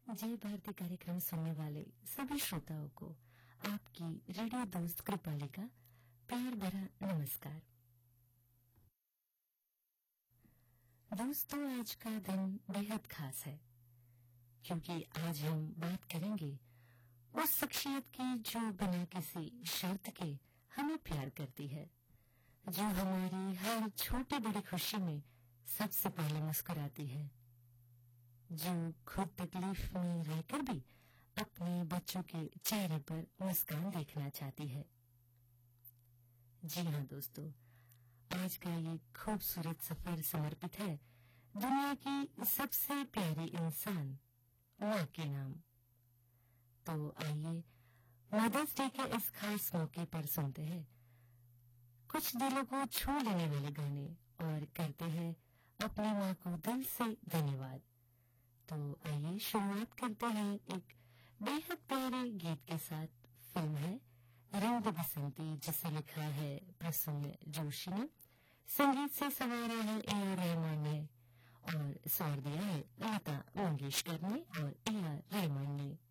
जय भारती कार्यक्रम सुनने वाले सभी श्रोताओं को आपकी रेडियो दोस्त कृपाली का प्यार भरा नमस्कार। दोस्तों, आज का दिन बेहद खास है क्योंकि आज हम बात करेंगे उस शख्सियत की जो बिना किसी शर्त के हमें प्यार करती है, जो हमारी हर छोटी बड़ी खुशी में सबसे पहले मुस्कुराती है, जो खुद तकलीफ में रहकर भी अपने बच्चों के चेहरे पर मुस्कान देखना चाहती है। जी हाँ दोस्तों, आज का ये खूबसूरत सफर समर्पित है दुनिया की सबसे प्यारी इंसान माँ के नाम। तो आइए मदर्स डे के इस खास मौके पर सुनते हैं कुछ दिलों को छू लेने वाले गाने और करते हैं अपनी माँ को दिल से धन्यवाद। तो आइए शुरुआत करते हैं एक बेहद प्यारे गीत के साथ। फिल्म है रंग बसंती, जिसे लिखा है प्रसून जोशी ने, संगीत से सवारा है ए आर रहमान ने और स्वर दिया है लता मंगेशकर ने और ए आर रहमान ने।